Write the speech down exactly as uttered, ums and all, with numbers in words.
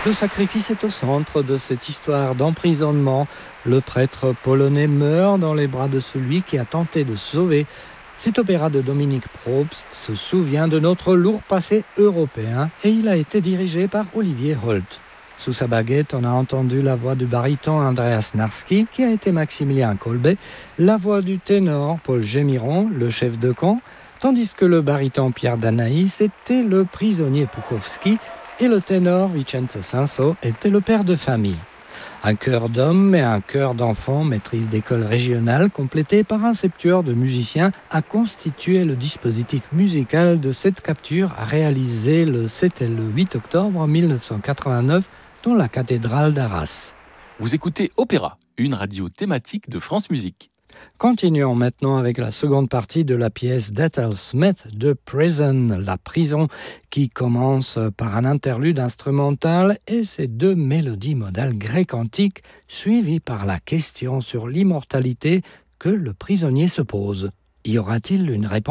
Le sacrifice est au centre de cette histoire d'emprisonnement. Le prêtre polonais meurt dans les bras de celui qui a tenté de sauver. Cet opéra de Dominique Probst se souvient de notre lourd passé européen et il a été dirigé par Olivier Holt. Sous sa baguette, on a entendu la voix du baryton Andreas Narski, qui a été Maximilien Kolbe, la voix du ténor Paul Gémiron, le chef de camp, tandis que le baryton Pierre Danaïs était le prisonnier Pouchowski et le ténor Vincenzo Sanso était le père de famille. Un chœur d'hommes et un chœur d'enfants, maîtrise d'école régionale, complété par un septuor de musiciens, a constitué le dispositif musical de cette capture réalisée le sept et le huit octobre mille neuf cent quatre-vingt-neuf dans la cathédrale d'Arras. Vous écoutez Opéra, une radio thématique de France Musique. Continuons maintenant avec la seconde partie de la pièce d'Ethel Smith de Prison, la prison, qui commence par un interlude instrumental et ses deux mélodies modales grecques antiques, suivies par la question sur l'immortalité que le prisonnier se pose. Y aura-t-il une réponse ?